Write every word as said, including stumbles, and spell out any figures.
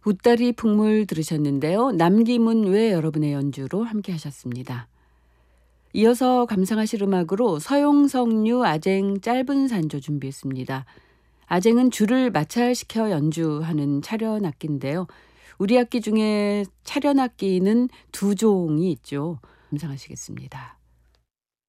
웃다리 풍물 들으셨는데요. 남기문 외 여러분의 연주로 함께 하셨습니다. 이어서 감상하실 음악으로 서용석류 아쟁 짧은 산조 준비했습니다. 아쟁은 줄을 마찰시켜 연주하는 차련 악기인데요. 우리 악기 중에 차련 악기는 두 종이 있죠. 감상하시겠습니다.